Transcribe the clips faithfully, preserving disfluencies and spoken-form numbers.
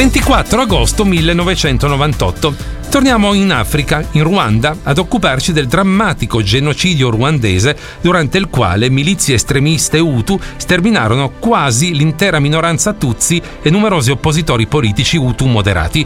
ventiquattro agosto millenovecentonovantotto. Torniamo in Africa, in Ruanda, ad occuparci del drammatico genocidio ruandese durante il quale milizie estremiste Hutu sterminarono quasi l'intera minoranza Tutsi e numerosi oppositori politici Hutu moderati.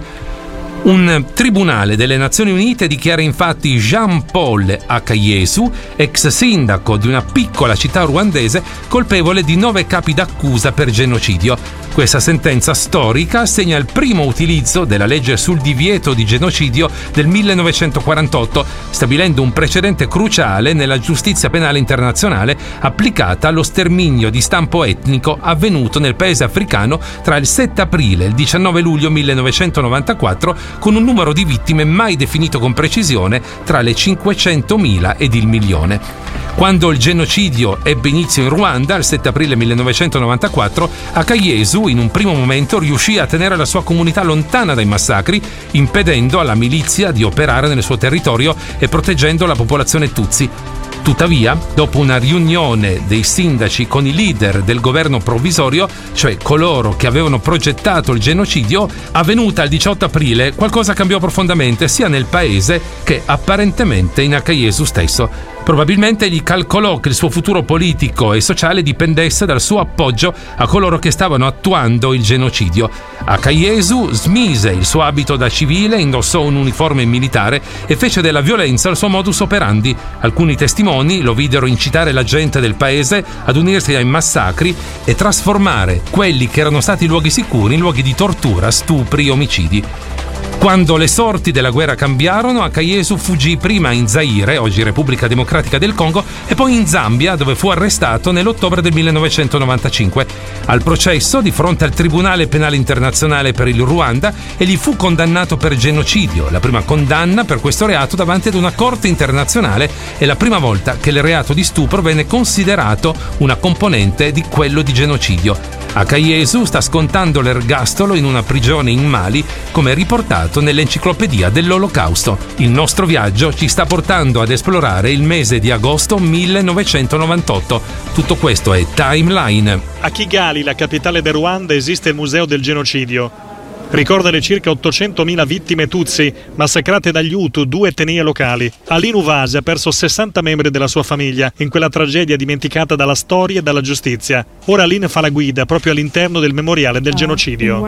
Un tribunale delle Nazioni Unite dichiara infatti Jean-Paul Akayesu, ex sindaco di una piccola città ruandese, colpevole di nove capi d'accusa per genocidio. Questa sentenza storica segna il primo utilizzo della legge sul divieto di genocidio del millenovecentoquarantotto, stabilendo un precedente cruciale nella giustizia penale internazionale applicata allo sterminio di stampo etnico avvenuto nel paese africano tra il sette aprile e il diciannove luglio millenovecentonovantaquattro, con un numero di vittime mai definito con precisione tra le cinquecentomila ed il milione. Quando il genocidio ebbe inizio in Ruanda, il sette aprile millenovecentonovantaquattro, Akayesu in un primo momento riuscì a tenere la sua comunità lontana dai massacri, impedendo alla milizia di operare nel suo territorio e proteggendo la popolazione Tutsi. Tuttavia, dopo una riunione dei sindaci con i leader del governo provvisorio, cioè coloro che avevano progettato il genocidio, avvenuta il diciotto aprile, qualcosa cambiò profondamente sia nel paese che apparentemente in Akayesu stesso. Probabilmente egli calcolò che il suo futuro politico e sociale dipendesse dal suo appoggio a coloro che stavano attuando il genocidio. Akayesu smise il suo abito da civile, indossò un uniforme militare e fece della violenza il suo modus operandi. Alcuni testimoni lo videro incitare la gente del paese ad unirsi ai massacri e trasformare quelli che erano stati luoghi sicuri in luoghi di tortura, stupri e omicidi. Quando le sorti della guerra cambiarono, Akayesu fuggì prima in Zaire, oggi Repubblica Democratica del Congo, e poi in Zambia, dove fu arrestato nell'ottobre del millenovecentonovantacinque. Al processo, di fronte al Tribunale Penale Internazionale per il Ruanda, egli fu condannato per genocidio, la prima condanna per questo reato davanti ad una corte internazionale e la prima volta che il reato di stupro venne considerato una componente di quello di genocidio. Akayesu sta scontando l'ergastolo in una prigione in Mali, come riportato nell'enciclopedia dell'Olocausto. Il nostro viaggio ci sta portando ad esplorare il mese di agosto millenovecentonovantotto. Tutto questo è Timeline. A Kigali, la capitale del Ruanda, esiste il Museo del Genocidio. Ricorda le circa ottocentomila vittime Tutsi massacrate dagli Hutu, due etnie locali. Aline Uvasi ha perso sessanta membri della sua famiglia in quella tragedia dimenticata dalla storia e dalla giustizia. Ora Aline fa la guida proprio all'interno del memoriale del genocidio.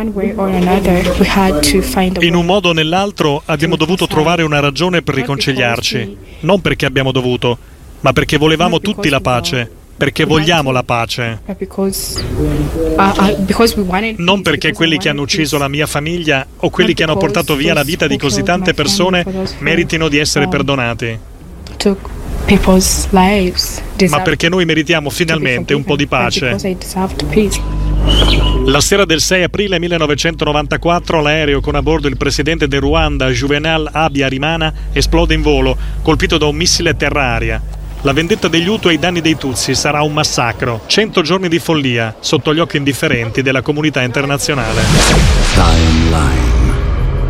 In un modo o nell'altro abbiamo dovuto trovare una ragione per riconciliarci. Non perché abbiamo dovuto, ma perché volevamo tutti la pace. Perché vogliamo la pace. Non perché quelli che hanno ucciso la mia famiglia o quelli che hanno portato via la vita di così tante persone meritino di essere perdonati. Ma perché noi meritiamo finalmente un po' di pace. La sera del sei aprile millenovecentonovantaquattro l'aereo con a bordo il presidente del Ruanda, Juvenal Habyarimana, esplode in volo, colpito da un missile terra-aria. La vendetta degli Hutu ai danni dei Tutsi sarà un massacro. Cento giorni di follia sotto gli occhi indifferenti della comunità internazionale. Timeline.